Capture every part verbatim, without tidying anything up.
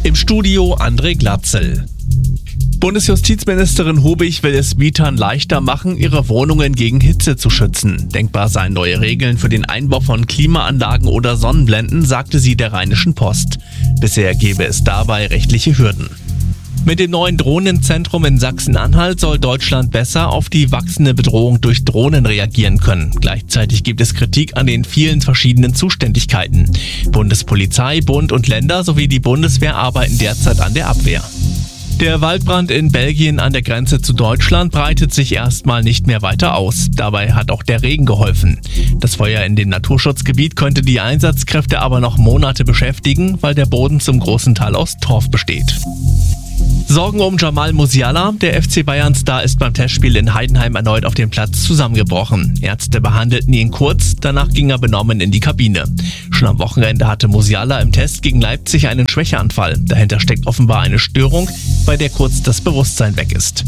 Im Studio André Glatzel. Bundesjustizministerin Hubig will es Mietern leichter machen, ihre Wohnungen gegen Hitze zu schützen. Denkbar seien neue Regeln für den Einbau von Klimaanlagen oder Sonnenblenden, sagte sie der Rheinischen Post. Bisher gäbe es dabei rechtliche Hürden. Mit dem neuen Drohnenzentrum in Sachsen-Anhalt soll Deutschland besser auf die wachsende Bedrohung durch Drohnen reagieren können. Gleichzeitig gibt es Kritik an den vielen verschiedenen Zuständigkeiten. Bundespolizei, Bund und Länder sowie die Bundeswehr arbeiten derzeit an der Abwehr. Der Waldbrand in Belgien an der Grenze zu Deutschland breitet sich erstmal nicht mehr weiter aus. Dabei hat auch der Regen geholfen. Das Feuer in dem Naturschutzgebiet könnte die Einsatzkräfte aber noch Monate beschäftigen, weil der Boden zum großen Teil aus Torf besteht. Sorgen um Jamal Musiala. Der F C Bayern-Star ist beim Testspiel in Heidenheim erneut auf dem Platz zusammengebrochen. Ärzte behandelten ihn kurz, danach ging er benommen in die Kabine. Schon am Wochenende hatte Musiala im Test gegen Leipzig einen Schwächeanfall. Dahinter steckt offenbar eine Störung, bei der kurz das Bewusstsein weg ist.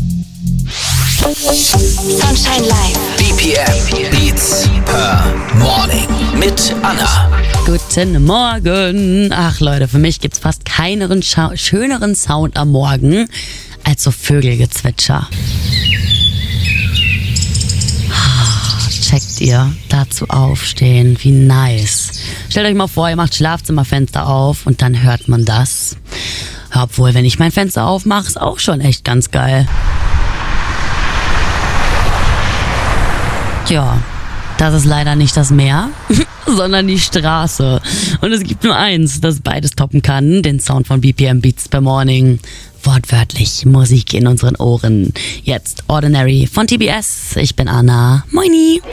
Sunshine Live. B P M Beats per Morning mit Anna. Guten Morgen. Ach Leute, für mich gibt's fast keinen scha- schöneren Sound am Morgen als so Vögelgezwitscher. Checkt ihr, dazu aufstehen, wie nice. Stellt euch mal vor, ihr macht Schlafzimmerfenster auf und dann hört man das. Obwohl, wenn ich mein Fenster aufmache, ist auch schon echt ganz geil. Tja, das ist leider nicht das Meer, sondern die Straße. Und es gibt nur eins, das beides toppen kann, den Sound von B P M Beats per Morning. Wortwörtlich Musik in unseren Ohren. Jetzt Ordinary von T B S. Ich bin Anna. Moini.